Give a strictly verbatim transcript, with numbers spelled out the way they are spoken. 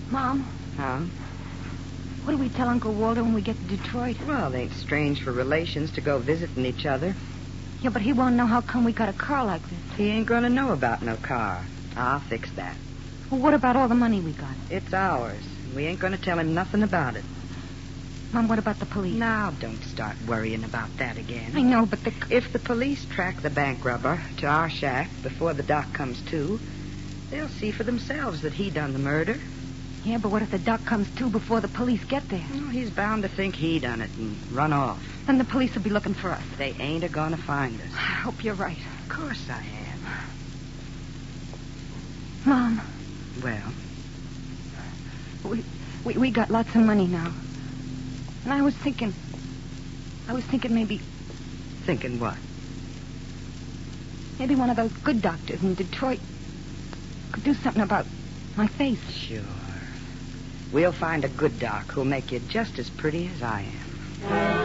Mom, Huh? what do we tell Uncle Walter when we get to Detroit? Well, it ain't strange for relations to go visiting each other. Yeah, but he won't know how come we got a car like this. He ain't gonna know about no car. I'll fix that. Well, what about all the money we got? It's ours. We ain't gonna tell him nothing about it. Mom, what about the police? Now, don't start worrying about that again. I know, but the... If the police track the bank robber to our shack before the doc comes to, they'll see for themselves that he done the murder. Yeah, but what if the doc comes to before the police get there? Well, he's bound to think he done it and run off. Then the police will be looking for us. They ain't a-gonna find us. I hope you're right. Of course I am. Mom, Well, we, we, we got lots of money now. And I was thinking... I was thinking maybe... thinking what? Maybe one of those good doctors in Detroit could do something about my face. Sure. We'll find a good doc who'll make you just as pretty as I am.